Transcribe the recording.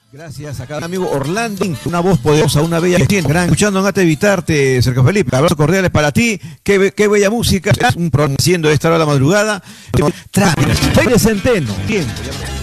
Gracias a cada amigo Orlando, una voz poderosa, una bella gran, escuchando Ate Evitarte, Sergio Felipe. Abrazos cordiales para ti, qué bella música, es un programa haciendo esta hora de la madrugada. De Centeno, tiempo.